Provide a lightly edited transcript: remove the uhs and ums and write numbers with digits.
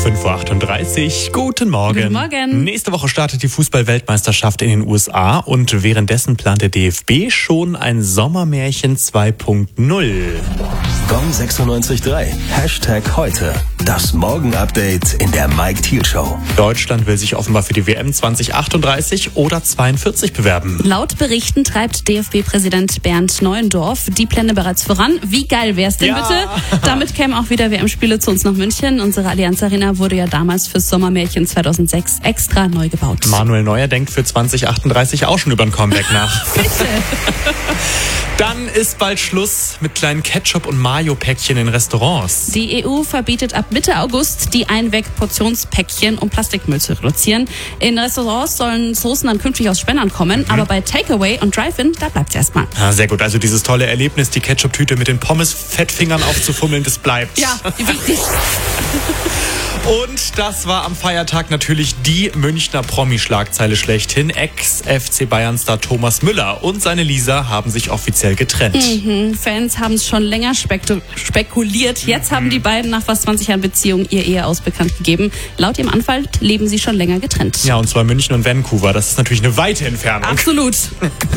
5.38 Uhr. Guten Morgen. Guten Morgen. Nächste Woche startet die Fußball-Weltmeisterschaft in den USA und währenddessen plant der DFB schon ein Sommermärchen 2.0. Gong 96.3. #heute. Das Morgen-Update in der Mike Thiel Show. Deutschland will sich offenbar für die WM 2038 oder 42 bewerben. Laut Berichten treibt DFB-Präsident Bernd Neuendorf die Pläne bereits voran. Wie geil wär's denn bitte? Damit kämen auch wieder WM-Spiele zu uns nach München. Unsere Allianz Arena wurde ja damals fürs Sommermärchen 2006 extra neu gebaut. Manuel Neuer denkt für 2038 auch schon über ein Comeback nach. Bitte. Dann ist bald Schluss mit kleinen Ketchup- und Mayo-Päckchen in Restaurants. Die EU verbietet ab Mitte August die Einweg-Portionspäckchen, um Plastikmüll zu reduzieren. In Restaurants sollen Soßen dann künftig aus Spendern kommen, aber bei Takeaway und Drive-In, da bleibt's erstmal. Ah, sehr gut, also dieses tolle Erlebnis, die Ketchup-Tüte mit den Pommes-Fettfingern aufzufummeln, das bleibt. Ja, wichtig. Und das war am Feiertag natürlich die Münchner Promi-Schlagzeile schlechthin. Ex-FC Bayern-Star Thomas Müller und seine Lisa haben sich offiziell getrennt. Fans haben es schon länger spekuliert. Jetzt haben die beiden nach fast 20 Jahren Beziehung ihr Eheaus bekannt gegeben. Laut ihrem Anwalt leben sie schon länger getrennt. Ja, und zwar München und Vancouver. Das ist natürlich eine weite Entfernung. Absolut.